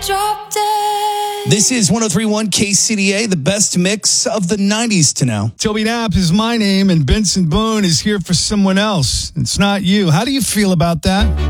Drop dead. This is 103.1 KCDA, the best mix of the 90s to now. Toby Knapp is my name, and Benson Boone is here for someone else. It's not you. How do you feel about that?